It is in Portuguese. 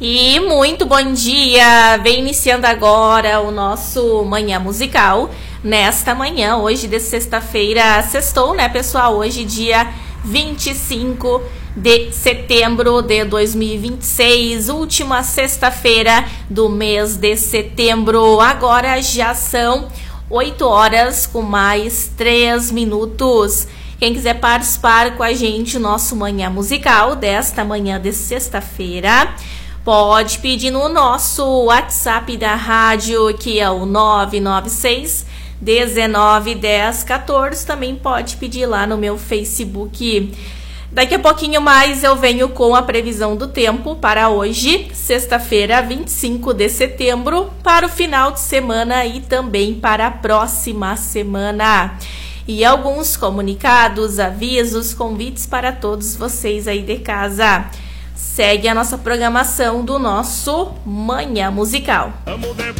E muito bom dia! Vem iniciando agora o nosso Manhã Musical. Nesta manhã, hoje de sexta-feira, sextou, né, pessoal? Hoje, dia 25 de setembro de 2026, última sexta-feira do mês de setembro. Agora já são 8 horas com mais 3 minutos. Quem quiser participar com a gente, nosso Manhã Musical desta manhã de sexta-feira, pode pedir no nosso WhatsApp da rádio, que é o 996 19 10 14. Também pode pedir lá no meu Facebook. Daqui a pouquinho mais eu venho com a previsão do tempo para hoje, sexta-feira, 25 de setembro, para o final de semana e também para a próxima semana. E alguns comunicados, avisos, convites para todos vocês aí de casa. Segue a nossa programação do nosso Manhã Musical. Amo de